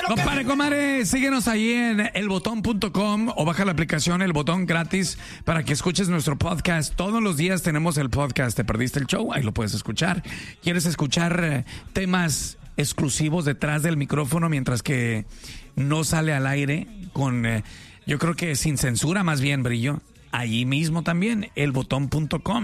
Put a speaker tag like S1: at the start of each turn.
S1: Compadre, comadre, síguenos ahí en elbotón.com o baja la aplicación El Botón gratis para que escuches nuestro podcast. Todos los días tenemos el podcast. ¿Te perdiste el show? Ahí lo puedes escuchar. ¿Quieres escuchar temas exclusivos detrás del micrófono mientras que no sale al aire? Yo creo que sin censura, más bien, Brillo. Allí mismo también, elbotón.com.